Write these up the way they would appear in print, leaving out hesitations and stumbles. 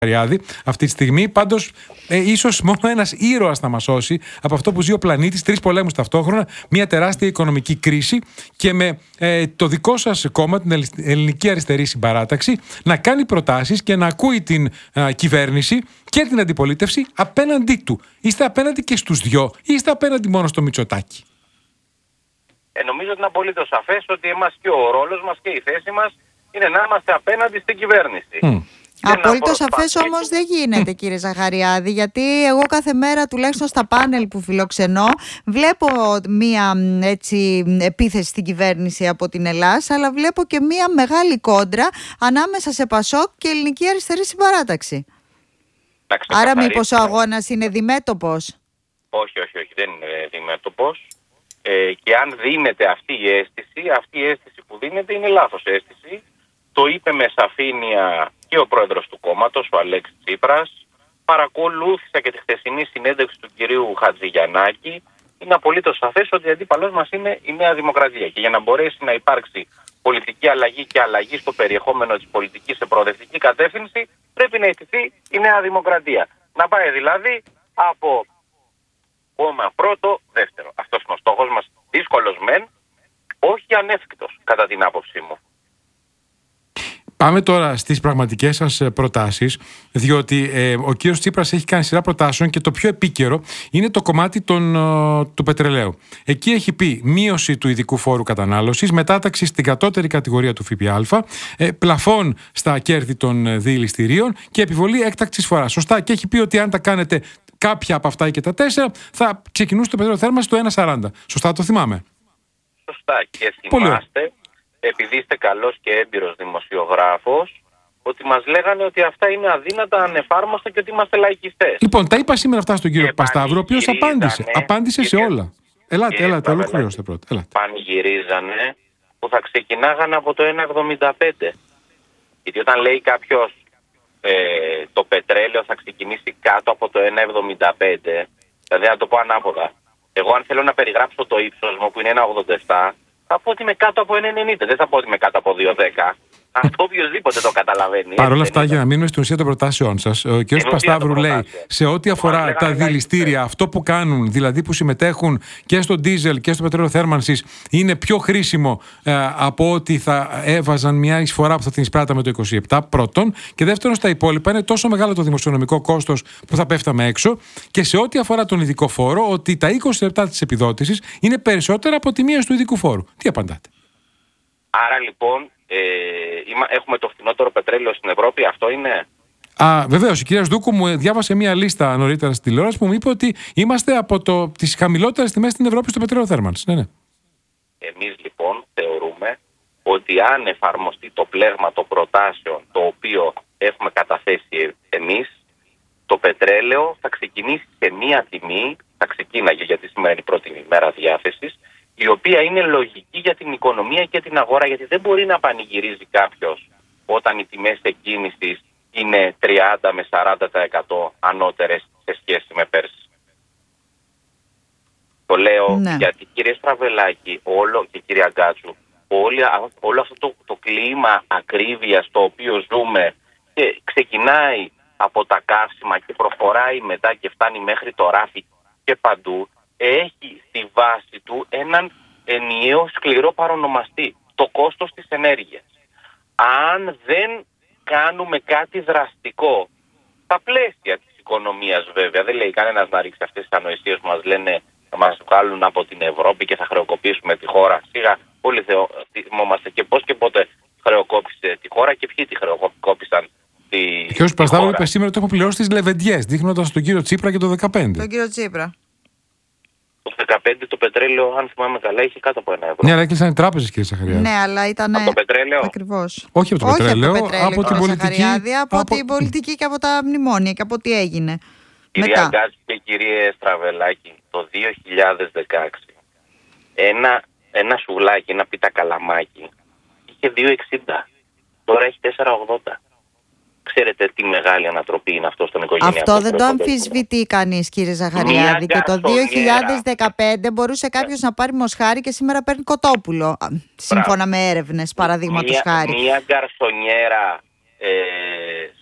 αυτή τη στιγμή. Πάντως, ίσως μόνο ένας ήρωας θα μας σώσει από αυτό που ζει ο πλανήτης, 3 πολέμους ταυτόχρονα, μια τεράστια οικονομική κρίση και με το δικό σας κόμμα, την Ελληνική Αριστερή Συμπαράταξη, να κάνει προτάσεις και να ακούει την κυβέρνηση και την αντιπολίτευση απέναντί του. Είστε απέναντι και στους δυο ή είστε απέναντι μόνο στο Μητσοτάκη? Νομίζω ότι είναι απολύτως σαφές ότι εμάς και ο ρόλος μας και η θέση μας είναι να είμαστε απέναντι στην κυβέρνηση. Απολύτως σαφές όμως δεν γίνεται, κύριε Ζαχαριάδη, γιατί εγώ κάθε μέρα, τουλάχιστον στα πάνελ που φιλοξενώ, βλέπω μία επίθεση στην κυβέρνηση από την Ελλάδα, αλλά βλέπω και μία μεγάλη κόντρα ανάμεσα σε Πασόκ και Ελληνική Αριστερή Συμπαράταξη. Άρα μήπως ο αγώνας είναι διμέτωπος? Όχι, δεν είναι διμέτωπος. Και αν δίνεται αυτή η αίσθηση που δίνεται είναι λάθος αίσθηση. Το είπε με σαφήνεια και ο πρόεδρος του κόμματος, ο Αλέξης Τσίπρας. Παρακολούθησα και τη χθεσινή συνέντευξη του κυρίου Χατζηγιαννάκη. Είναι απολύτως σαφές ότι ο αντίπαλός μας είναι η Νέα Δημοκρατία. Και για να μπορέσει να υπάρξει πολιτική αλλαγή και αλλαγή στο περιεχόμενο της πολιτικής σε προοδευτική κατεύθυνση, πρέπει να ιτηθεί η Νέα Δημοκρατία. Να πάει δηλαδή από κόμμα πρώτο, δεύτερο. Αυτός είναι ο στόχος μας. Δύσκολος μεν, όχι ανέφικτος κατά την άποψή μου. Πάμε τώρα στις πραγματικές σας προτάσεις, διότι ο κύριος Τσίπρας έχει κάνει σειρά προτάσεων και το πιο επίκαιρο είναι το κομμάτι του πετρελαίου. Εκεί έχει πει μείωση του ειδικού φόρου κατανάλωσης, μετάταξη στην κατώτερη κατηγορία του ΦΠΑ, πλαφόν στα κέρδη των διηληστηρίων και επιβολή έκτακτης φοράς. Σωστά, και έχει πει ότι αν τα κάνετε κάποια από αυτά και τα 4, θα ξεκινούσε το πετρέλαιο θέρμανση στο 1,40. Σωστά το θυμάμαι? Σωστά, και θυμάστε, επειδή είστε καλός και έμπειρος δημοσιογράφος, ότι μας λέγανε ότι αυτά είναι αδύνατα, ανεφάρμοστα και ότι είμαστε λαϊκιστές. Λοιπόν, τα είπα σήμερα αυτά στον κύριο Πασταύρο, ο οποίος απάντησε σε όλα. Ελάτε, ολοκληρώστε πρώτα. Πανηγυρίζανε που θα ξεκινάγανε από το 1,75. Γιατί όταν λέει κάποιος το πετρέλαιο θα ξεκινήσει κάτω από το 1,75, δηλαδή να το πω ανάποδα. Εγώ αν θέλω να περιγράψω το ύψος μου που είναι 1,87, θα πω ότι είμαι κάτω από 1,90, δεν θα πω ότι είμαι κάτω από 2,10. Αυτό οποιοδήποτε το καταλαβαίνει. Παρ' όλα αυτά, για να μείνουμε στην ουσία των προτάσεών σας, ο κ. Πασταύρου λέει σε ό,τι αφορά τα διηληστήρια, αυτό που κάνουν, δηλαδή που συμμετέχουν και στο ντίζελ και στο πετρέλαιο θέρμανσης, είναι πιο χρήσιμο από ότι θα έβαζαν μια εισφορά που θα την εισπράταμε το 27, πρώτον. Και δεύτερον, στα υπόλοιπα είναι τόσο μεγάλο το δημοσιονομικό κόστος που θα πέφταμε έξω. Και σε ό,τι αφορά τον ειδικό φόρο, ότι τα 20 λεπτά της επιδότησης είναι περισσότερα από τη μείωση του ειδικού φόρου. Τι απαντάτε? Άρα λοιπόν, έχουμε το φθηνότερο πετρέλαιο στην Ευρώπη, αυτό είναι? Βεβαίως, η κυρία Σδούκου μου διάβασε μια λίστα νωρίτερα στην τηλεόραση που μου είπε ότι είμαστε από τις χαμηλότερες τιμές στην Ευρώπη στο πετρέλαιο θέρμανσης. Ναι. Εμείς λοιπόν θεωρούμε ότι αν εφαρμοστεί το πλέγμα των προτάσεων το οποίο έχουμε καταθέσει εμείς, το πετρέλαιο θα ξεκινήσει σε μία τιμή, θα ξεκίναγε για τη σημερινή πρώτη μέρα διάθεσης, η οποία είναι λογική για την οικονομία και την αγορά, γιατί δεν μπορεί να πανηγυρίζει κάποιος όταν οι τιμές εκκίνησης είναι 30 με 40% ανώτερες σε σχέση με πέρσι. Το λέω γιατί, κύριε Στραβελάκη και κύριε Αγκάτσου, όλο αυτό το κλίμα ακρίβειας το οποίο ζούμε και ξεκινάει από τα καύσιμα και προχωράει μετά και φτάνει μέχρι το ράφι και παντού, έχει στη βάση του έναν ενιαίο σκληρό παρονομαστή, το κόστος της ενέργειας. Αν δεν κάνουμε κάτι δραστικό, στα πλαίσια της οικονομίας βέβαια, δεν λέει κανένας να ρίξει αυτές τις ανοησίες που μας λένε να μας βγάλουν από την Ευρώπη και θα χρεοκοπήσουμε τη χώρα. Σίγα όλοι θυμόμαστε και πώς και πότε χρεοκόπησε τη χώρα και ποιοι τη χρεοκόπησαν. Και ο κ. Πασταύρου είπε σήμερα ότι έχω πληρώσει τις λεβεντιές, δείχνοντας τον κύριο Τσίπρα και το 2015. Τον κύριο Τσίπρα. Το 2015 το πετρέλαιο, αν θυμάμαι καλά, είχε κάτω από 1 ευρώ. Ναι, αλλά έκλεισαν οι τράπεζες, κύριε Ζαχαριάδη. Ναι, αλλά ήταν. Από το πετρέλαιο. Ακριβώς. Όχι από το πετρέλαιο, από την πολιτική. Από την πολιτική και από τα μνημόνια και από τι έγινε. Κυρία Γκάτση και κύριε Στραβελάκη, το 2016 ένα σουβλάκι, ένα πίτα καλαμάκι είχε 2,60. Τώρα έχει 4,80. Ξέρετε τι μεγάλη ανατροπή είναι αυτό στον οικογενειακό. Αυτό δεν το αμφισβητεί κανείς, κύριε Ζαχαριάδη. Και το 2015 μπορούσε κάποιος να πάρει μοσχάρι και σήμερα παίρνει κοτόπουλο. Σύμφωνα με έρευνες, παραδείγματος χάρη. Μια γκαρσονιέρα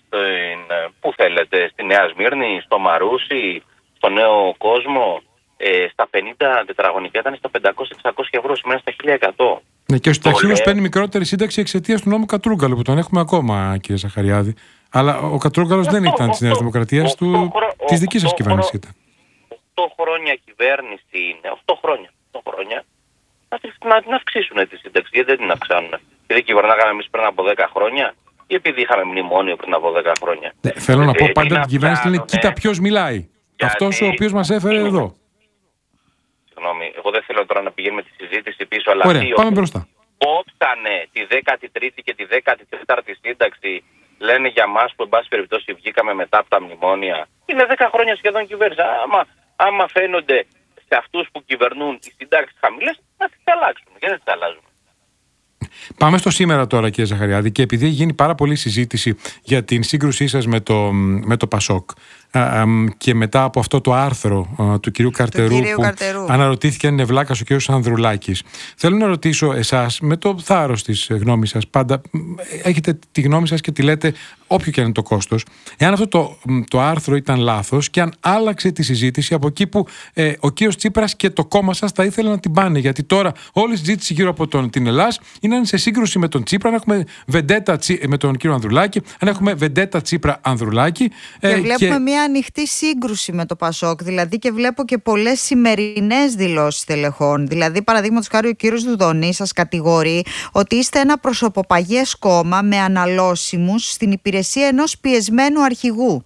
πού θέλετε, στη Νέα Σμύρνη, στο Μαρούσι, στο Νέο Κόσμο, στα 50 τετραγωνικά ήταν στα 500-600 ευρώ, σήμερα στα 1.100. Ναι, και ο συνταξιούχος παίρνει μικρότερη σύνταξη εξαιτίας του νόμου Κατρούγκαλου, που τον έχουμε ακόμα, κύριε Ζαχαριάδη. Αλλά ο Κατρούγκαλος δεν ήταν της Νέας Δημοκρατίας, της δικής σας κυβέρνησης ήταν. 8 χρόνια κυβέρνηση είναι, 8 χρόνια. Να αυξήσουν τη σύνταξη, γιατί δεν την αυξάνουν. Επειδή κυβερνάγαμε εμείς πριν από 10 χρόνια, ή επειδή είχαμε μνημόνιο πριν από 10 χρόνια. Θέλω να πω πάντα την κυβέρνηση είναι κοίτα ποιος μιλάει. Αυτός ο οποίος μας έφερε εδώ. Συγγνώμη, εγώ δεν θέλω τώρα να πηγαίνουμε τη συζήτηση πίσω, αλλά ωραία, πάμε μπροστά. Κόψανε τη 13η και τη 14η σύνταξη, λένε για μας που εν πάση περιπτώσει βγήκαμε μετά από τα μνημόνια. Είναι 10 χρόνια σχεδόν κυβέρνηση. Άμα φαίνονται σε αυτούς που κυβερνούν οι συντάξεις χαμηλές, να τις αλλάξουν. Γιατί δεν τις αλλάζουν. Πάμε στο σήμερα τώρα, κύριε Ζαχαριάδη, και επειδή γίνει πάρα πολλή συζήτηση για την σύγκρουσή σας με το Πασόκ και μετά από αυτό το άρθρο του κυρίου Καρτερού αναρωτήθηκε αν είναι βλάκας ο κύριος Ανδρουλάκης, θέλω να ρωτήσω εσάς, με το θάρρος της γνώμης σας, πάντα έχετε τη γνώμη σας και τη λέτε όποιο και είναι το κόστος, εάν αυτό το άρθρο ήταν λάθος και αν άλλαξε τη συζήτηση από εκεί που ο κύριος Τσίπρας και το κόμμα σας θα ήθελε να την πάνε, γιατί τώρα όλη η συζήτηση γύρω από την Ελλάς είναι σε σύγκρουση με τον Τσίπρα, αν έχουμε βεντέτα με τον κύριο Ανδρουλάκη, αν έχουμε βεντέτα Τσίπρα-Ανδρουλάκη. Και βλέπουμε μια ανοιχτή σύγκρουση με το Πασόκ, δηλαδή, και βλέπω και πολλές σημερινές δηλώσεις τελεχών. Δηλαδή, παραδείγματος χάρη, ο κύριος Δουδονής σας κατηγορεί ότι είστε ένα προσωποπαγές κόμμα με αναλώσιμους στην υπηρεσία ενός πιεσμένου αρχηγού.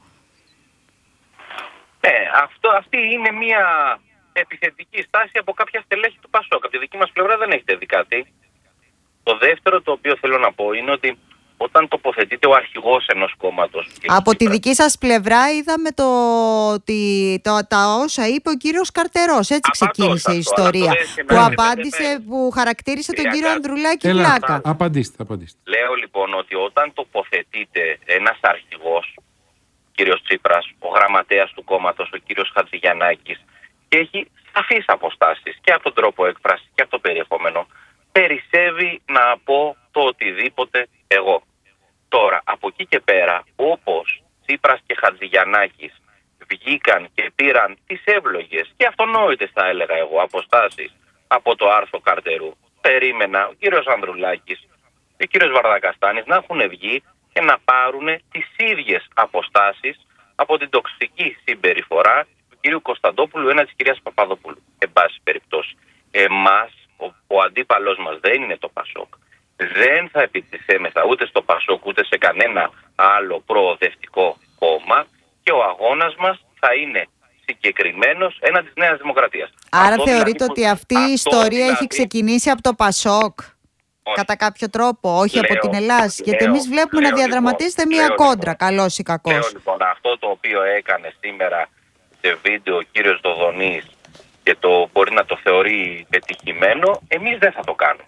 Αυτή είναι μια επιθετική στάση από κάποια στελέχη του Πασόκ. Από τη δική μας πλευρά δεν έχετε δει κάτι. Το δεύτερο το οποίο θέλω να πω είναι ότι όταν τοποθετείται ο αρχηγός ενός κόμματος... Από τη δική σας πλευρά είδαμε τα όσα είπε ο κύριος Καρτερός. Έτσι ξεκίνησε η ιστορία. Που χαρακτήρισε τον κύριο Ανδρουλάκη βλάκα. Απαντήστε. Λέω λοιπόν ότι όταν τοποθετείται ένας αρχηγός, ο κύριος Τσίπρας, ο γραμματέας του κόμματος, ο κύριος Χατζηγιαννάκης, και έχει σαφείς αποστάσεις και από τον τρόπο έκφρασης και από το περιεχόμενο, περισσεύει να πω το οτιδήποτε εγώ. Τώρα, από εκεί και πέρα, όπως Τσίπρας και Χατζηγιαννάκης βγήκαν και πήραν τις εύλογες και αυτονόητες, θα έλεγα εγώ, αποστάσεις από το άρθρο Καρτερού, περίμενα ο κύριος Ανδρουλάκης και ο κύριος Βαρδακαστάνης να έχουν βγει και να πάρουν τις ίδιες αποστάσεις από την τοξική συμπεριφορά του κυρίου Κωνσταντόπουλου έναντι της κυρίας Παπαδοπούλου. Εν πάση περιπτώσει, εμάς, ο αντίπαλος μας δεν είναι το Πασόκ. Δεν θα επιτιθέμεθα ούτε στο Πασόκ ούτε σε κανένα άλλο προοδευτικό κόμμα και ο αγώνας μας θα είναι συγκεκριμένος έναντι της Νέας Δημοκρατίας. Άρα θεωρείτε ότι αυτή η ιστορία έχει ξεκινήσει από το Πασόκ? Κατά κάποιο τρόπο, όχι από την Ελλάδα? Γιατί εμείς βλέπουμε να διαδραματίζεται μία κόντρα, καλός ή κακός. Λέω λοιπόν, αυτό το οποίο έκανε σήμερα σε βίντεο ο κύριος Δοδονής και το μπορεί να το θεωρεί πετυχημένο, εμείς δεν θα το κάνουμε.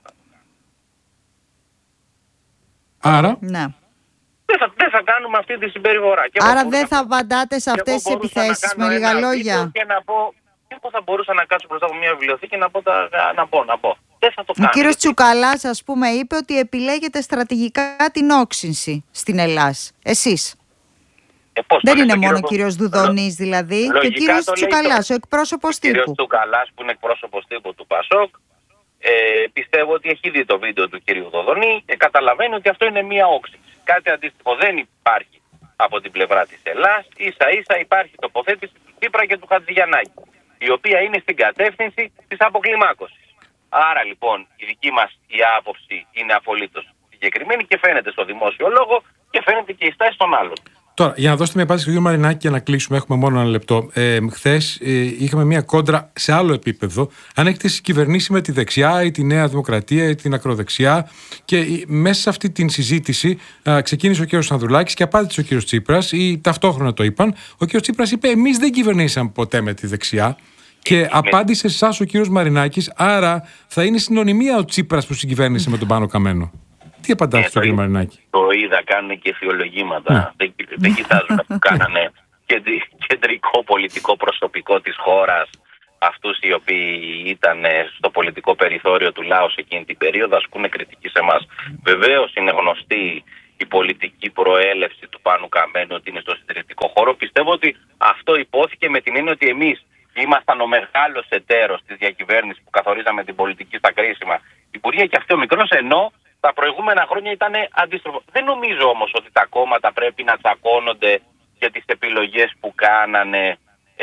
Άρα, ναι. Δεν θα κάνουμε αυτή τη συμπεριφορά. Άρα δεν θα απαντάτε σε αυτές τις επιθέσεις, με λίγα λόγια? Και να πω, εγώ θα μπορούσα να κάτσω μπροστά από μια βιβλιοθήκη και να πω. Δεν θα το κάνω. Ο κύριος Τσουκαλάς, ας πούμε, είπε ότι επιλέγετε στρατηγικά την όξυνση στην Ελλάδα. Εσείς. Δεν είναι μόνο ο κύριος Δουδονής δηλαδή, και ο κύριος Τσουκαλάς, ο εκπρόσωπος τύπου. Ο κύριος Τσουκαλάς, που είναι εκπρόσωπος τύπου του Πασόκ, πιστεύω ότι έχει δει το βίντεο του κύριου Δοδονή και καταλαβαίνει ότι αυτό είναι μία όξυνση. Κάτι αντίστοιχο δεν υπάρχει από την πλευρά της Ελλάς. Ίσα-ίσα υπάρχει τοποθέτηση του Τσίπρα και του Χατζηγιαννάκη, η οποία είναι στην κατεύθυνση της αποκλιμάκωσης. Άρα λοιπόν η δική μας η άποψη είναι απολύτως συγκεκριμένη και φαίνεται στο δημόσιο λόγο και φαίνεται και η στάση των άλλων. Τώρα, για να δώσετε μια απάντηση στον κύριο Μαρινάκη και να κλείσουμε, έχουμε μόνο ένα λεπτό. Χθες είχαμε μια κόντρα σε άλλο επίπεδο. Αν έχετε κυβερνήσει με τη δεξιά ή τη Νέα Δημοκρατία ή την ακροδεξιά, και μέσα σε αυτή την συζήτηση ξεκίνησε ο κύριος Ανδρουλάκης και απάντησε ο κύριος Τσίπρας, ή ταυτόχρονα το είπαν. Ο κύριος Τσίπρας είπε: εμείς δεν κυβερνήσαμε ποτέ με τη δεξιά. Και απάντησε σε εσάς ο κύριος Μαρινάκης, άρα θα είναι συνωνυμία ο Τσίπρας που συγκυβέρνησε με τον Πάνο Καμένο. Τι απαντάτε στον κύριο Μαρινάκη? Το είδα, κάνουν και θεολογήματα. Δεν κοιτάζουν που κάνανε κεντρικό πολιτικό προσωπικό της χώρας, αυτούς οι οποίοι ήταν στο πολιτικό περιθώριο του λαού σε εκείνη την περίοδο, ασκούν κριτική σε εμάς. Βεβαίως είναι γνωστή η πολιτική προέλευση του Πάνου Καμένου, ότι είναι στο συντηρητικό χώρο. Πιστεύω ότι αυτό υπόθηκε με την έννοια ότι εμείς ήμασταν ο μεγάλος εταίρος της διακυβέρνησης που καθορίζαμε την πολιτική στα κρίσιμα υπουργεία και αυτό ο μικρός, ενώ τα προηγούμενα χρόνια ήταν αντίστροφο. Δεν νομίζω όμως ότι τα κόμματα πρέπει να τσακώνονται για τις επιλογές που κάνανε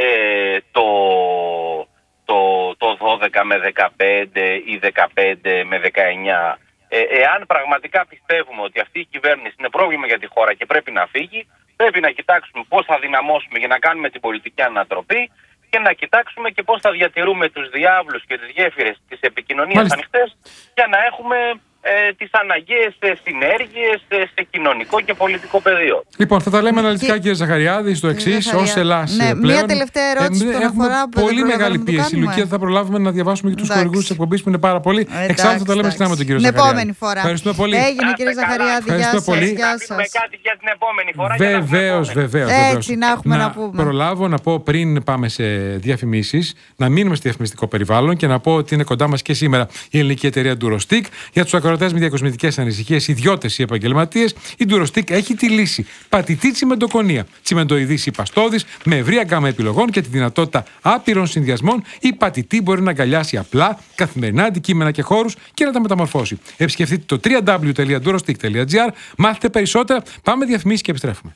το 12 με 15 ή 15 με 19. Εάν πραγματικά πιστεύουμε ότι αυτή η κυβέρνηση είναι πρόβλημα για τη χώρα και πρέπει να φύγει, πρέπει να κοιτάξουμε πώς θα δυναμώσουμε για να κάνουμε την πολιτική ανατροπή και να κοιτάξουμε και πώς θα διατηρούμε τους διάβλους και τις γέφυρες της επικοινωνίας ανοιχτές για να έχουμε τις αναγκαίες συνέργειες σε κοινωνικό και πολιτικό πεδίο. Λοιπόν, θα τα λέμε αναλυτικά, κύριε Ζαχαριάδη, στο εξής, ως Ελλάς πλέον. Μία τελευταία ερώτηση που αφορά πολύ μεγάλη πίεση. Λουκία, θα προλάβουμε να διαβάσουμε και τους χορηγούς της εκπομπής που είναι πάρα πολλοί. Εξάλλου θα τα λέμε συχνά με τον κύριο Ζαχαριάδη. Την επόμενη φορά. Ευχαριστούμε πολύ. Έγινε, κύριε Ζαχαριάδη. Γεια σας. Κάτι για την επόμενη φορά. Βεβαίως. Έτσι, να έχουμε να πούμε. Προλάβω να πω πριν πάμε σε διαφημίσεις, να μείνουμε στο διαφημιστικό περιβάλλον και να πω ότι είναι κοντά μας και σήμερα η ελληνική εταιρεία Durostic. Για τους ακροατές με διακοσμητικές ανησυχίες, ιδιώτες ή επαγγελματίες, η Durostic έχει τη λύση. Πατητή τσιμεντοκονία. Τσιμεντοειδής ή παστόδης, με ευρία γκάμα επιλογών και τη δυνατότητα άπειρων συνδυασμών, η πατητή μπορεί να αγκαλιάσει απλά καθημερινά αντικείμενα και χώρους και να τα μεταμορφώσει. Επισκεφτείτε το www.durostic.gr, μάθετε περισσότερα. Πάμε διαφημίσεις και επιστρέφουμε.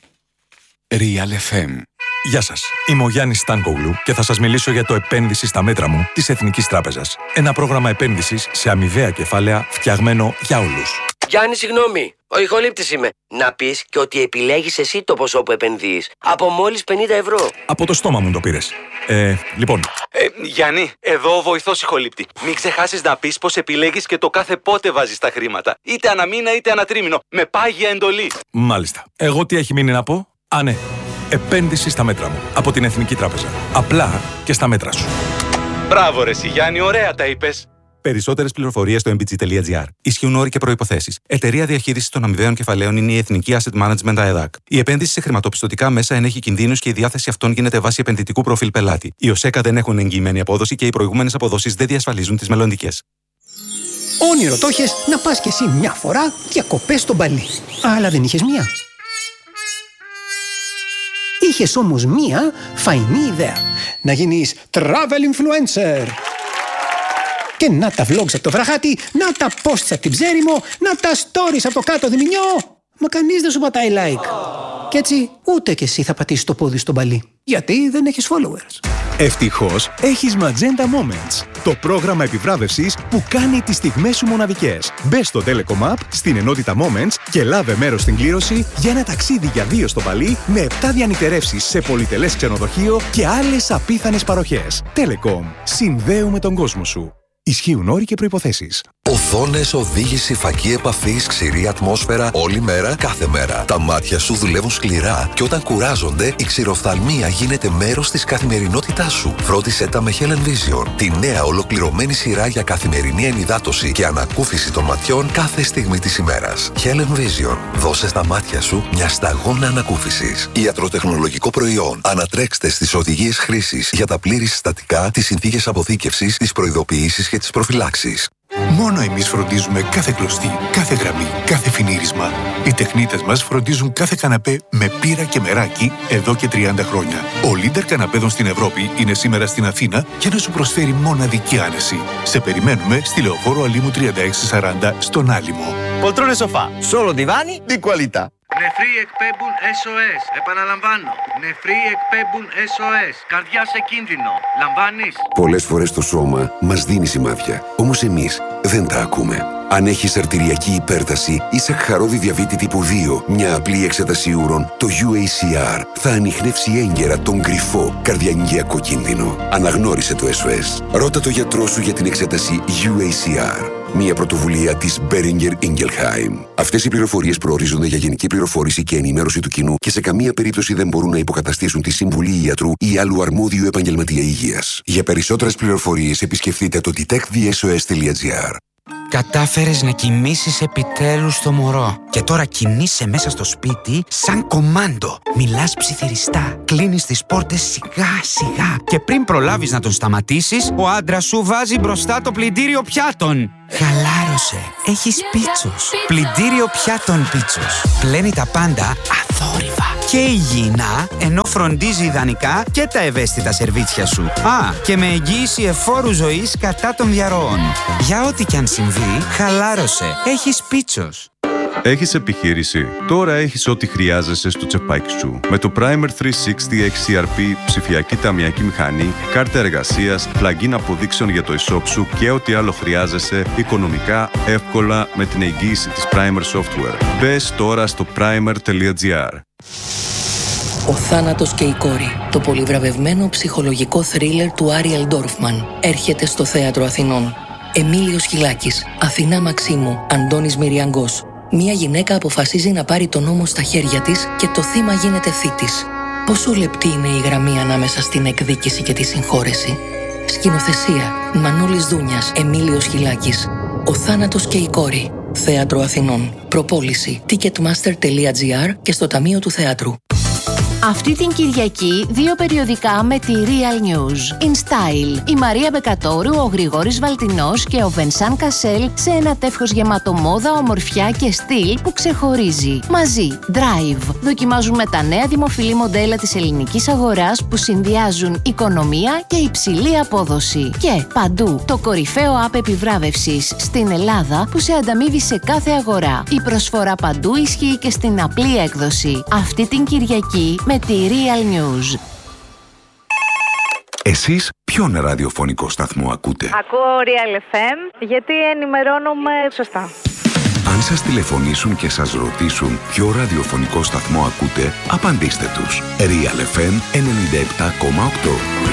Real FM. Γεια σας, είμαι ο Γιάννης Στάνκογλου και θα σας μιλήσω για το επένδυση στα μέτρα μου της Εθνικής Τράπεζας. Ένα πρόγραμμα επένδυσης σε αμοιβαία κεφάλαια φτιαγμένο για όλους. Γιάννη, συγγνώμη, ο ηχολήπτης είμαι. Να πεις και ότι επιλέγεις εσύ το ποσό που επενδύεις. Από μόλις 50 ευρώ. Από το στόμα μου το πήρες. Λοιπόν. Γιάννη, εδώ ο βοηθός ηχολήπτη. Μην ξεχάσεις να πεις πως επιλέγεις και το κάθε πότε βάζεις τα χρήματα. Είτε αναμήνα είτε ανατρίμηνο. Με πάγια εντολή. Μάλιστα. Εγώ τι έχει μείνει να πω? Ναι. Επένδυση στα μέτρα μου. Από την Εθνική Τράπεζα. Απλά και στα μέτρα σου. Μπράβο ρε εσύ Γιάννη, ωραία τα είπες. Περισσότερες πληροφορίες στο mbg.gr. Ισχύουν όροι και προϋποθέσεις. Εταιρεία διαχείρισης των αμοιβαίων κεφαλαίων είναι η Εθνική Asset Management ΑΕΔΑΚ. Η επένδυση σε χρηματοπιστωτικά μέσα ενέχει κινδύνους και η διάθεση αυτών γίνεται βάσει επενδυτικού προφίλ πελάτη. Οι ΟΣΕΚΑ δεν έχουν εγγυημένη απόδοση και οι προηγούμενες αποδόσεις δεν διασφαλίζουν τις μελλοντικές. Όνειρο το έχεις να πας κι εσύ μια φορά διακοπές στο Μπαλί. Αλλά δεν είχες μία. Είχες όμως μία φαϊνή ιδέα. Να γίνεις travel influencer. Και να τα vlogs από το βραχάτι, να τα posts από την Ψέριμο, να τα stories από το κάτω Διμηνιό. Μα κανείς δεν σου πατάει like. Κι έτσι ούτε κι εσύ θα πατήσεις το πόδι στο Μπαλί. Γιατί δεν έχεις followers. Ευτυχώς έχεις Magenta Moments, το πρόγραμμα επιβράβευσης που κάνει τις στιγμές σου μοναδικές. Μπες στο Telecom App, στην ενότητα Moments και λάβε μέρος στην κλήρωση για ένα ταξίδι για 2 στο Μπαλί με 7 διανυτερεύσεις σε πολυτελές ξενοδοχείο και άλλες απίθανες παροχές. Telecom. Συνδέουμε τον κόσμο σου. Ισχύουν όροι και προϋποθέσεις. Οθόνες, οδήγηση, φακή επαφής, ξηρή ατμόσφαιρα, όλη μέρα, κάθε μέρα. Τα μάτια σου δουλεύουν σκληρά και όταν κουράζονται, η ξηροφθαλμία γίνεται μέρος της καθημερινότητάς σου. Φρόντισέ τα με Helen Vision, τη νέα ολοκληρωμένη σειρά για καθημερινή ενυδάτωση και ανακούφιση των ματιών κάθε στιγμή της ημέρας. Helen Vision. Δώσε στα μάτια σου μια σταγόνα ανακούφισης. Ιατροτεχνολογικό προϊόν. Ανατρέξτε στις οδηγίες χρήσης για τα πλήρη συστατικά, τις συνθήκες αποθήκευσης, τις προειδοποιήσεις και τις προφυλάξεις. Μόνο εμείς φροντίζουμε κάθε κλωστή, κάθε γραμμή, κάθε φινίρισμα. Οι τεχνίτες μας φροντίζουν κάθε καναπέ με πύρα και μεράκι εδώ και 30 χρόνια. Ο leader καναπέδων στην Ευρώπη είναι σήμερα στην Αθήνα για να σου προσφέρει μοναδική άνεση. Σε περιμένουμε στη Λεωφόρο Αλήμου 3640 στον Άλυμο. Poltrone sofà, solo divani di qualità. Νεφροί εκπέμπουν SOS. Επαναλαμβάνω. Νεφροί εκπέμπουν SOS. Καρδιά σε κίνδυνο. Λαμβάνεις? Πολλές φορές το σώμα μας δίνει σημάδια. Όμως εμείς δεν τα ακούμε. Αν έχεις αρτηριακή υπέρταση ή σακχαρώδη διαβήτη τύπου 2, μια απλή εξέταση ούρων, το UACR θα ανιχνεύσει έγκαιρα τον κρυφό καρδιαγγειακό κίνδυνο. Αναγνώρισε το SOS. Ρώτα το γιατρό σου για την εξέταση UACR. Μια πρωτοβουλία της Boehringer Ingelheim. Αυτές οι πληροφορίες προορίζονται για γενική πληροφόρηση και ενημέρωση του κοινού και σε καμία περίπτωση δεν μπορούν να υποκαταστήσουν τη συμβουλή ιατρού ή άλλου αρμόδιου επαγγελματία υγείας. Για περισσότερες πληροφορίες επισκεφτείτε το detectthesos.gr. Κατάφερες να κοιμήσεις επιτέλους το μωρό. Και τώρα κινείσαι μέσα στο σπίτι σαν κομάντο. Μιλάς ψιθυριστά. Κλείνεις τις πόρτες σιγά σιγά. Και πριν προλάβεις να τον σταματήσεις, ο άντρας σου βάζει μπροστά το πλυντήριο πιάτων. Χαλάρωσε. Έχεις Πίτσος. Πλυντήριο πιάτων Πίτσος. Πλένει τα πάντα αθόρυβα και υγιεινά, ενώ φροντίζει ιδανικά και τα ευαίσθητα σερβίτσια σου. Α, και με εγγύηση εφόρου ζωής κατά των διαρροών. Για ό,τι κι αν συμβεί, χαλάρωσε. Έχεις Πίτσος. Έχεις επιχείρηση? Τώρα έχεις ό,τι χρειάζεσαι στο τσεπάκι σου. Με το Primer 360 XCRP, ψηφιακή ταμιακή μηχανή, κάρτα εργασίας, plugin αποδείξεων για το e-shop σου και ό,τι άλλο χρειάζεσαι οικονομικά, εύκολα με την εγγύηση της Primer Software. Μπες τώρα στο primer.gr. Ο θάνατος και η κόρη. Το πολυβραβευμένο ψυχολογικό θρίλερ του Άριελ Ντόρφμαν έρχεται στο Θέατρο Αθηνών. Εμίλιος Χιλάκης, Αθηνά Μαξίμου, Αντώνης Μυριαγκός. Μία γυναίκα αποφασίζει να πάρει τον νόμο στα χέρια της και το θύμα γίνεται θήτης. Πόσο λεπτή είναι η γραμμή ανάμεσα στην εκδίκηση και τη συγχώρεση. Σκηνοθεσία Μανώλης Δούνιας, Εμίλιος Χιλάκης. Ο θάνατος και η κόρη. Θέατρο Αθηνών. Προπόληση ticketmaster.gr και στο Ταμείο του Θεάτρου. Αυτή την Κυριακή 2 περιοδικά με τη Real News. In Style, η Μαρία Μπεκατόρου, ο Γρηγόρης Βαλτινός και ο Βενσάν Κασέλ σε ένα τεύχος γεμάτο μόδα, ομορφιά και στυλ που ξεχωρίζει. Μαζί, Drive. Δοκιμάζουμε τα νέα δημοφιλή μοντέλα της ελληνικής αγοράς που συνδυάζουν οικονομία και υψηλή απόδοση. Και παντού, το κορυφαίο app επιβράβευσης στην Ελλάδα που σε ανταμείβει σε κάθε αγορά. Η προσφορά παντού ισχύει και στην απλή έκδοση. Αυτή την Κυριακή με τη Real News. Εσείς ποιον ραδιοφωνικό σταθμό ακούτε? Ακούω Real FM γιατί ενημερώνομαι σωστά. Αν σας τηλεφωνήσουν και σας ρωτήσουν ποιο ραδιοφωνικό σταθμό ακούτε, απαντήστε τους. Real FM 97,8.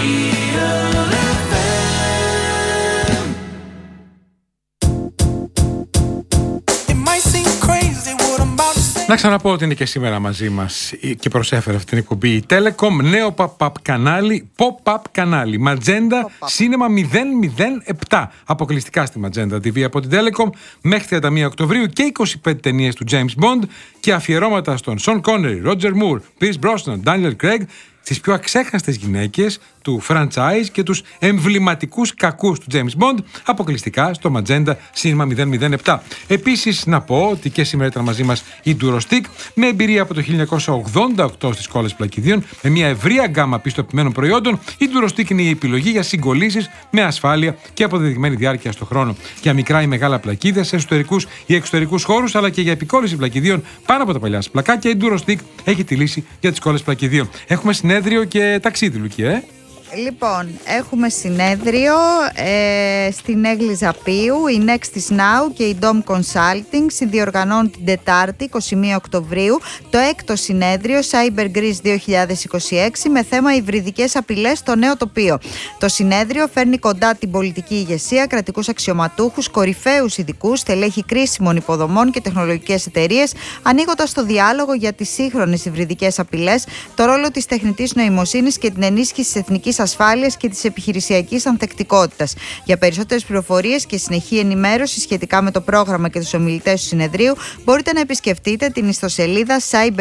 Να ξαναπώ ότι είναι και σήμερα μαζί μας και προσέφερε αυτή την εκπομπή η Telecom, νέο pop-up κανάλι, pop-up κανάλι, Magenta Cinema 007, αποκλειστικά στη Magenta TV από την Telecom, μέχρι 31 Οκτωβρίου και 25 ταινίες του James Bond και αφιερώματα στον Sean Connery, Roger Moore, Pierce Brosnan, Daniel Craig, στις πιο αξέχαστες γυναίκες του franchise και τους εμβληματικούς κακούς του James Bond, αποκλειστικά στο Magenta Cinema 007. Επίσης να πω ότι και σήμερα ήταν μαζί μας η Durostick, με εμπειρία από το 1988 στις κόλλες πλακιδίων, με μια ευρεία γκάμα πιστοποιημένων προϊόντων. Η Durostick είναι η επιλογή για συγκολλήσεις με ασφάλεια και αποδεδειγμένη διάρκεια στο χρόνο. Για μικρά ή μεγάλα πλακίδια σε εσωτερικούς ή εξωτερικούς χώρους, αλλά και για επικόλληση πλακιδίων πάνω από τα παλιά σας πλακάκια, η Durostick έχει τη λύση για τις κόλλες πλακιδίων. Έχουμε συνέδριο και ταξίδι, Λουκία, Λοιπόν, έχουμε συνέδριο στην Έγλη Ζαπίου, η Next is Now και η Dom Consulting συνδιοργανώνουν την Τετάρτη 21 Οκτωβρίου το 6ο συνέδριο Cyber Greece 2026 με θέμα υβριδικές απειλές στο νέο τοπίο. Το συνέδριο φέρνει κοντά την πολιτική ηγεσία, κρατικούς αξιωματούχους, κορυφαίους ειδικούς, στελέχη κρίσιμων υποδομών και τεχνολογικές εταιρείες, ανοίγοντας το διάλογο για τις σύγχρονες υβριδικές απειλές, το ρόλο της τεχνητής νοημοσύνης και την ενίσχυση της εθνικής ασφάλειας και της επιχειρησιακής ανθεκτικότητας. Για περισσότερες πληροφορίες και συνεχή ενημέρωση σχετικά με το πρόγραμμα και τους ομιλητές του συνεδρίου, μπορείτε να επισκεφτείτε την ιστοσελίδα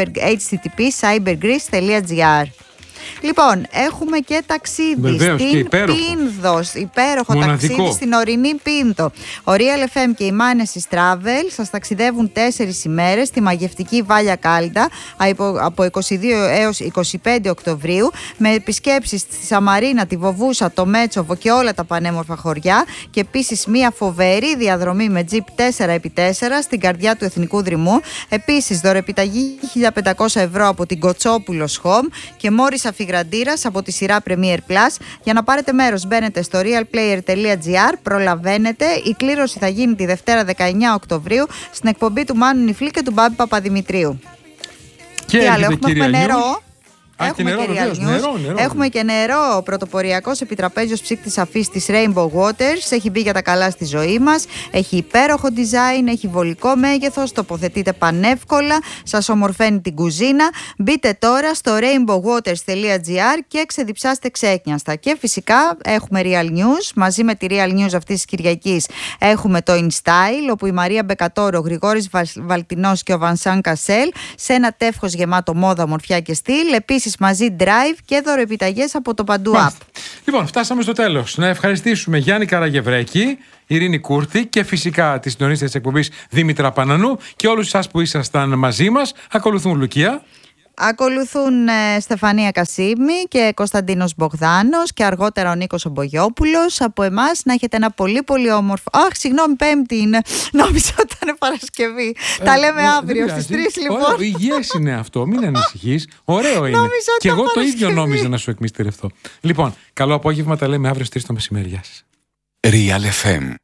http://cybergreece.gr. Λοιπόν, έχουμε και ταξίδι. Βεβαίως, στην Πίνδος. Υπέροχο μοναδικό ταξίδι στην ορεινή Πίνδο. Ο Real FM και η Μάνεσης Travel σας ταξιδεύουν 4 ημέρες στη μαγευτική Βάλια Κάλντα από 22 έως 25 Οκτωβρίου, με επισκέψεις στη Σαμαρίνα, τη Βοβούσα, το Μέτσοβο και όλα τα πανέμορφα χωριά, και επίσης μια φοβερή διαδρομή με τζιπ 4x4 στην καρδιά του Εθνικού Δρυμού. Επίσης δωρεπιταγή 1.500 ευρώ από την Κοτσόπουλος Home και Μόρις Αφιγραντήρας από τη σειρά Premier Plus. Για να πάρετε μέρος μπαίνετε στο realplayer.gr, προλαβαίνετε. Η κλήρωση θα γίνει τη Δευτέρα 19 Οκτωβρίου στην εκπομπή του Μάνου Νιφλή και του Μπάμπη Παπαδημητρίου. Και τι άλλο έχουμε? Έχουμε νερό. Έχουμε και Real News. Έχουμε και νερό. Πρωτοποριακός επιτραπέζιος ψύκτης αφής της Rainbow Waters. Έχει μπει για τα καλά στη ζωή μας. Έχει υπέροχο design, έχει βολικό μέγεθος, τοποθετείται πανεύκολα, σας ομορφαίνει την κουζίνα. Μπείτε τώρα στο rainbowwaters.gr και ξεδιψάστε ξέκνιαστα. Και φυσικά έχουμε Real News. Μαζί με τη Real News αυτής της Κυριακής έχουμε το InStyle, όπου η Μαρία Μπεκατόρο, ο Γρηγόρης Βαλτινός και ο Βανσάν Κασέλ σε ένα τεύχος γεμάτο μόδα, ομορφιά και στυλ. Επίσης μαζί drive και δωροεπιταγές από το Παντού App. Λοιπόν, φτάσαμε στο τέλος. Να ευχαριστήσουμε Γιάννη Καραγευρέκη, Ειρήνη Κούρτη και φυσικά τη συντονίστρια της εκπομπής Δήμητρα Πανανού και όλους εσάς που ήσασταν μαζί μας. Ακολουθούν Λουκία. Ακολουθούν Στεφανία Κασίμη και Κωνσταντίνος Μπογδάνος και αργότερα ο Νίκος Ομπογιόπουλος. Από εμάς να έχετε ένα πολύ πολύ όμορφο... Αχ, συγγνώμη, Πέμπτη είναι. Νόμιζα ότι ήταν Παρασκευή. Τα λέμε αύριο στις 3 λοιπόν. Υγιές είναι αυτό, μην ανησυχείς. Ωραίο είναι. Και εγώ το ίδιο νόμιζα να σου εκμυστηρευτώ. Λοιπόν, καλό απόγευμα, τα λέμε αύριο στις 3 το μεσημέρι. Γεια σας. Real FM.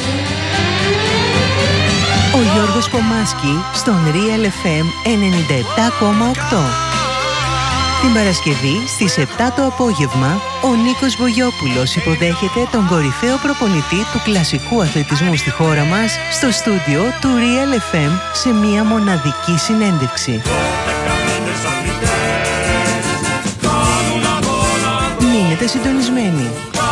Ο Γιώργος Κομάσκι στον Real FM 97,8. Την Παρασκευή στις 7 το απόγευμα, ο Νίκος Βογιόπουλος υποδέχεται τον κορυφαίο προπονητή του κλασικού αθλητισμού στη χώρα μας στο στούντιο του Real FM σε μια μοναδική συνέντευξη. Μείνετε συντονισμένοι.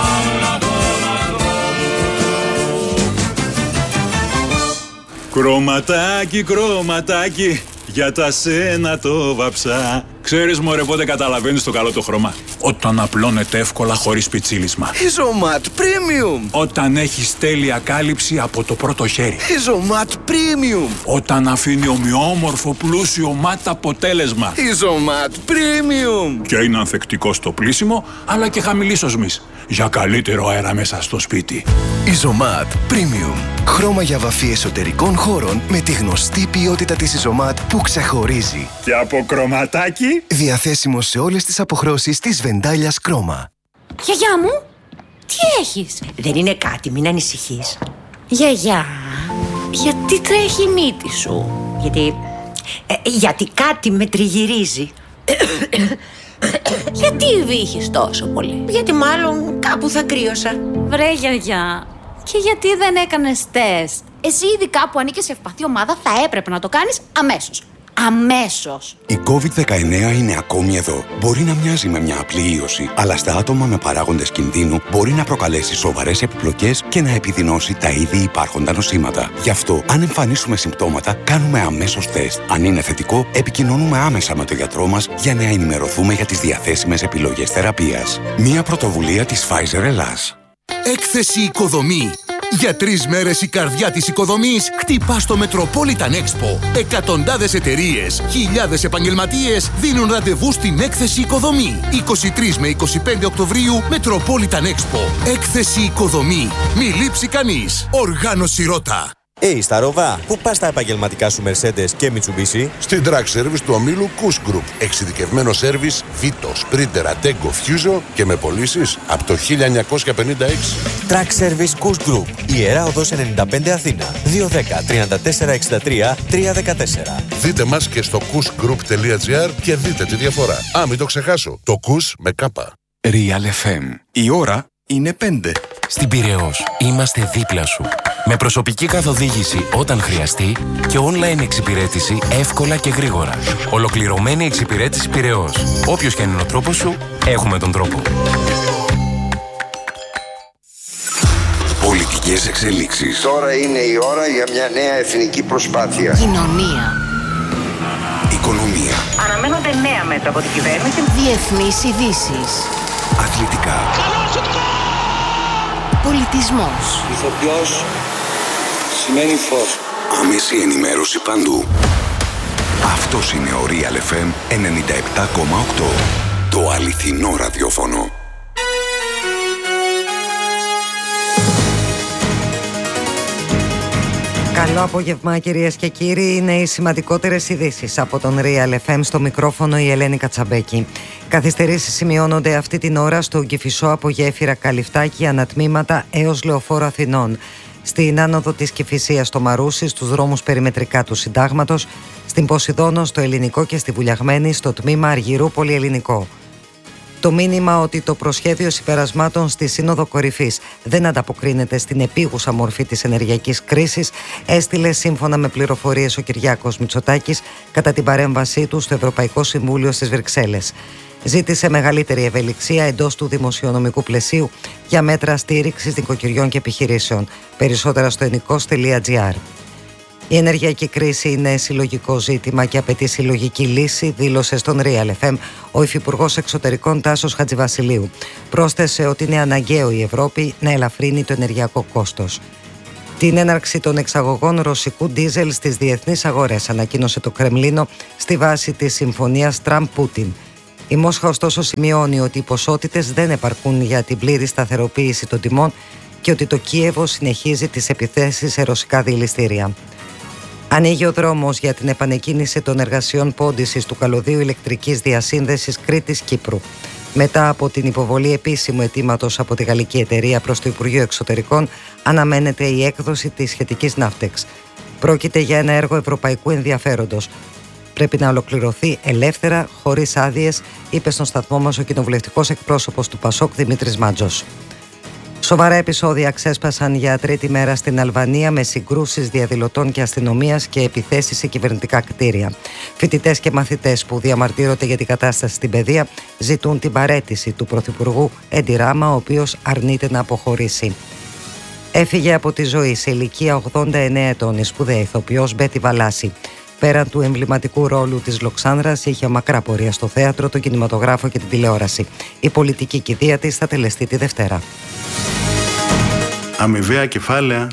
Κρωματάκι, κρωματάκι, για τα σένα το βαψά. Ξέρεις μωρέ πότε καταλαβαίνεις το καλό το χρώμα? Όταν απλώνεται εύκολα χωρίς πιτσίλισμα. Isomat Premium. Όταν έχεις τέλεια κάλυψη από το πρώτο χέρι. Isomat Premium. Όταν αφήνει ομοιόμορφο πλούσιο ματ αποτέλεσμα. Isomat Premium. Και είναι ανθεκτικό στο πλύσιμο αλλά και χαμηλής οσμής. Για καλύτερο αέρα μέσα στο σπίτι. Isomat Premium. Χρώμα για βαφή εσωτερικών χώρων με τη γνωστή ποιότητα της Isomat που ξεχωρίζει. Και από κρωματάκι. Διαθέσιμο σε όλες τις αποχρώσεις της Βεντάλιας Κρόμα. Γιαγιά μου, τι έχεις? Δεν είναι κάτι, μην ανησυχείς. Γιαγιά, γιατί τρέχει η μύτη σου? Γιατί κάτι με τριγυρίζει. Γιατί βύχεις τόσο πολύ? Γιατί μάλλον κάπου θα κρύωσα. Βρε γιαγιά, και γιατί δεν έκανες τεστ? Εσύ ειδικά που ανήκεις σε ευπαθή ομάδα θα έπρεπε να το κάνεις αμέσως. Αμέσως. Η COVID-19 είναι ακόμη εδώ. Μπορεί να μοιάζει με μια απλή ίωση, αλλά στα άτομα με παράγοντες κινδύνου μπορεί να προκαλέσει σοβαρές επιπλοκές και να επιδεινώσει τα ήδη υπάρχοντα νοσήματα. Γι' αυτό, αν εμφανίσουμε συμπτώματα, κάνουμε αμέσως τεστ. Αν είναι θετικό, επικοινωνούμε άμεσα με τον γιατρό μας για να ενημερωθούμε για τις διαθέσιμες επιλογές θεραπείας. Μια πρωτοβουλία της Pfizer Ελλάς. Έκθεση Οικοδομή. Για 3 μέρες η καρδιά της οικοδομής χτυπά στο Metropolitan Expo. Εκατοντάδες εταιρείες, χιλιάδες επαγγελματίες δίνουν ραντεβού στην Έκθεση Οικοδομή. 23 με 25 Οκτωβρίου Metropolitan Expo. Έκθεση Οικοδομή. Μη λείψει κανείς. Οργάνωση Ρώτα. Στα Ροβά, πού πας τα επαγγελματικά σου Mercedes και Mitsubishi? Στην Track Service του ομίλου Kuss Group. Εξειδικευμένο σέρβις Vito, Sprinter, Attego, Fuso και με πωλήσεις από το 1956. Track Service Kuss Group. Ιερά Οδός 95 Αθήνα. 210 34 63 314. Δείτε μας και στο kussgroup.gr και δείτε τη διαφορά. Μην το ξεχάσω. Το Kuss με κάπα. Real FM. Η ώρα είναι 5. Στην Πειραιώς είμαστε δίπλα σου. Με προσωπική καθοδήγηση όταν χρειαστεί και online εξυπηρέτηση εύκολα και γρήγορα. Ολοκληρωμένη εξυπηρέτηση Πειραιώς. Όποιος και αν είναι ο τρόπος σου, έχουμε τον τρόπο. Πολιτικές εξελίξεις. Τώρα είναι η ώρα για μια νέα εθνική προσπάθεια. Κοινωνία. Οικονομία. Αναμένονται νέα μέτρα από την κυβέρνηση. Διεθνείς ειδήσεις. Αθλητικά. Πολιτισμός. Ηθοποιός σημαίνει φως. Άμεση ενημέρωση παντού. Αυτός είναι ο Real FM 97,8. Το αληθινό ραδιόφωνο. Καλό απόγευμα κυρίες και κύριοι. Είναι οι σημαντικότερες ειδήσεις από τον Real FM. Στο μικρόφωνο η Ελένη Κατσαμπέκη. Καθυστερήσεις σημειώνονται αυτή την ώρα στο Κηφισό από γέφυρα Καλυφτάκη ανατμήματα έως Λεωφόρο Αθηνών. στην άνοδο της Κηφισίας στο Μαρούσι, στους δρόμους περιμετρικά του Συντάγματος, στην Ποσειδώνο στο Ελληνικό και στη Βουλιαγμένη στο τμήμα Αργυρού Πολυελληνικό. Το μήνυμα ότι το προσχέδιο συμπερασμάτων στη Σύνοδο Κορυφής δεν ανταποκρίνεται στην επίγουσα μορφή της ενεργειακής κρίσης έστειλε, σύμφωνα με πληροφορίες, ο Κυριάκος Μητσοτάκης κατά την παρέμβασή του στο Ευρωπαϊκό Συμβούλιο στις Βρυξέλλες. Ζήτησε μεγαλύτερη ευελιξία εντός του δημοσιονομικού πλαισίου για μέτρα στήριξης νοικοκυριών και επιχειρήσεων. Περισσότερα στο ενικός.gr. Η ενεργειακή κρίση είναι συλλογικό ζήτημα και απαιτεί συλλογική λύση, δήλωσε στον Real FM ο Υφυπουργός Εξωτερικών Τάσος Χατζηβασιλείου. Πρόσθεσε ότι είναι αναγκαίο η Ευρώπη να ελαφρύνει το ενεργειακό κόστος. Την έναρξη των εξαγωγών ρωσικού ντίζελ στις διεθνείς αγορές ανακοίνωσε το Κρεμλίνο στη βάση της συμφωνίας Τραμπ-Πούτιν. Η Μόσχα ωστόσο σημειώνει ότι οι ποσότητες δεν επαρκούν για την πλήρη σταθεροποίηση των τιμών και ότι το Κίεβο συνεχίζει τις επιθέσεις σε ρωσικά δηληστήρια. Ανοίγει ο δρόμος για την επανεκκίνηση των εργασιών πόντισης του καλωδίου ηλεκτρικής διασύνδεσης Κρήτης-Κύπρου. Μετά από την υποβολή επίσημου αιτήματος από τη γαλλική εταιρεία προς το Υπουργείο Εξωτερικών, αναμένεται η έκδοση της σχετικής ναύτεξ. Πρόκειται για ένα έργο ευρωπαϊκού ενδιαφέροντος. Πρέπει να ολοκληρωθεί ελεύθερα, χωρίς άδειες, είπε στον σταθμό μας ο κοινοβουλευτικός εκπρόσωπος του ΠΑΣΟΚ Δημήτρης Μάντζος. Σοβαρά επεισόδια ξέσπασαν για τρίτη μέρα στην Αλβανία με συγκρούσεις διαδηλωτών και αστυνομίας και επιθέσεις σε κυβερνητικά κτίρια. Φοιτητές και μαθητές που διαμαρτύρονται για την κατάσταση στην παιδεία ζητούν την παραίτηση του Πρωθυπουργού Έντι Ράμα, ο οποίος αρνείται να αποχωρήσει. Έφυγε από τη ζωή σε ηλικία 89 ετών η σπουδαία ηθοποιός Μπέτη Βαλάση. Πέραν του εμβληματικού ρόλου της Λοξάνδρας, είχε μακρά πορεία στο θέατρο, τον κινηματογράφο και την τηλεόραση. Η πολιτική κηδεία της θα τελεστεί τη Δευτέρα. Αμοιβαία κεφάλαια.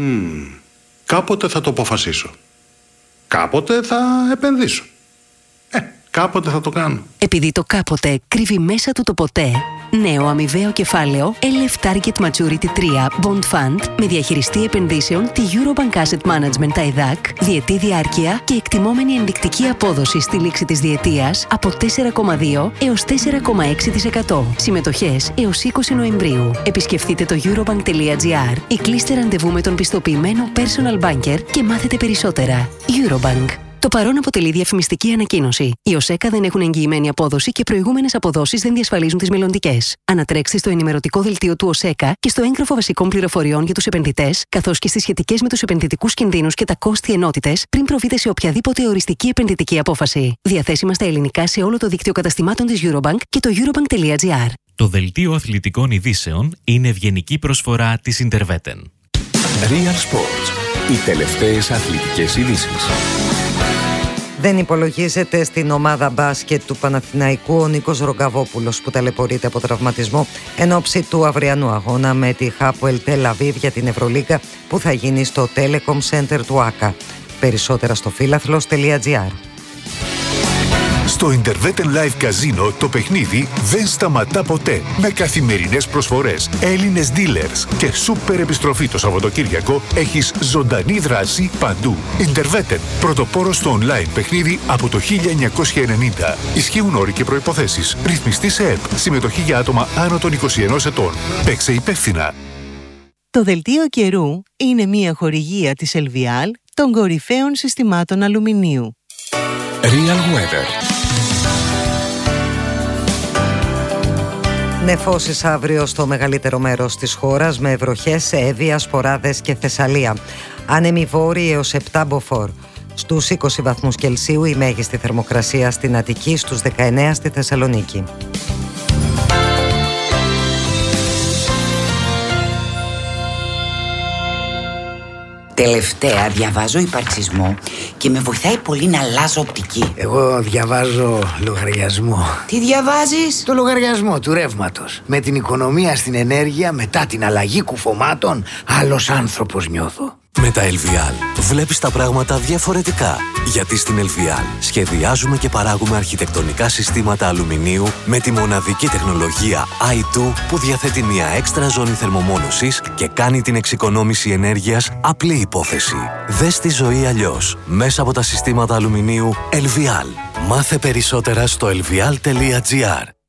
Κάποτε θα το αποφασίσω. Κάποτε θα επενδύσω. Κάποτε θα το κάνω. Επειδή το κάποτε κρύβει μέσα του το ποτέ, νέο αμοιβαίο κεφάλαιο LF Target Maturity 3 Bond Fund με διαχειριστή επενδύσεων τη Eurobank Asset Management ΤΑΕΔΑΚ, διετή διάρκεια και εκτιμόμενη ενδεικτική απόδοση στη λήξη της διετίας από 4,2 έως 4,6%. Συμμετοχές έως 20 Νοεμβρίου. Επισκεφτείτε το eurobank.gr ή κλείστε ραντεβού με τον πιστοποιημένο personal banker και μάθετε περισσότερα. Eurobank. Το παρόν αποτελεί διαφημιστική ανακοίνωση. Οι ΟΣΕΚΑ δεν έχουν εγγυημένη απόδοση και προηγούμενες αποδόσεις δεν διασφαλίζουν τις μελλοντικές. Ανατρέξτε στο ενημερωτικό δελτίο του ΟΣΕΚΑ και στο έγγραφο βασικών πληροφοριών για τους επενδυτές, καθώς και στις σχετικές με τους επενδυτικούς κινδύνους και τα κόστη ενότητες, πριν προβείτε σε οποιαδήποτε οριστική επενδυτική απόφαση. Διαθέσιμα στα ελληνικά σε όλο το δίκτυο καταστημάτων της Eurobank και το eurobank.gr. Το δελτίο αθλητικών ειδήσεων είναι ευγενική προσφορά της Interveten. Real Sports. Οι τελευταίες αθλητικές ειδήσεις. Δεν υπολογίζεται στην ομάδα μπάσκετ του Παναθηναϊκού ο Νίκος Ρογκαβόπουλος, που ταλαιπωρείται από τραυματισμό εν ώψη του αυριανού αγώνα με τη Χάποελ Τελ Αβίβ για την Ευρωλίγκα, που θα γίνει στο Telecom Center του ΆΚΑ. Περισσότερα στο φίλαθλος.gr. Στο Interveten Live Casino το παιχνίδι δεν σταματά ποτέ. Με καθημερινές προσφορές, Έλληνες dealers και σούπερ επιστροφή το Σαββατοκύριακο, έχεις ζωντανή δράση παντού. Interveten, πρωτοπόρος στο online παιχνίδι από το 1990. Ισχύουν όροι και προϋποθέσεις. Ρυθμιστή σε ΕΠ. Συμμετοχή για άτομα άνω των 21 ετών. Παίξε υπεύθυνα. Το δελτίο καιρού είναι μια χορηγία της Ελβιάλ των κορυφαίων συστημάτων αλουμινίου. Real Weather. Νεφώσεις αύριο στο μεγαλύτερο μέρος της χώρας με βροχές σε Εύβοια, Σποράδες και Θεσσαλία. Άνεμοι βόρειοι έως 7 μποφόρ. Στους 20 βαθμούς Κελσίου η μέγιστη θερμοκρασία στην Αττική, στους 19 στη Θεσσαλονίκη. Τελευταία διαβάζω υπαρξισμό και με βοηθάει πολύ να αλλάζω οπτική. Εγώ διαβάζω λογαριασμό. Τι διαβάζεις? Το λογαριασμό του ρεύματος. Με την οικονομία στην ενέργεια, μετά την αλλαγή κουφωμάτων, άλλος άνθρωπος νιώθω. Με τα LVL βλέπεις τα πράγματα διαφορετικά. Γιατί στην LVL σχεδιάζουμε και παράγουμε αρχιτεκτονικά συστήματα αλουμινίου με τη μοναδική τεχνολογία i2 που διαθέτει μια έξτρα ζώνη θερμομόνωσης και κάνει την εξοικονόμηση ενέργειας απλή υπόθεση. Δες τη ζωή αλλιώς μέσα από τα συστήματα αλουμινίου LVL. Μάθε περισσότερα στο lvial.gr.